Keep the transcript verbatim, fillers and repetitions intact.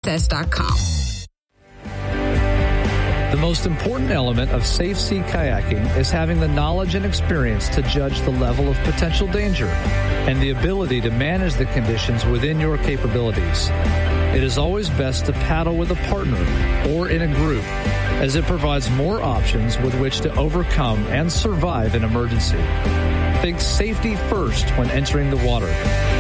access dot com. The most important element of safe sea kayaking is having the knowledge and experience to judge the level of potential danger and the ability to manage the conditions within your capabilities. It is always best to paddle with a partner or in a group, as it provides more options with which to overcome and survive an emergency. Think safety first when entering the water.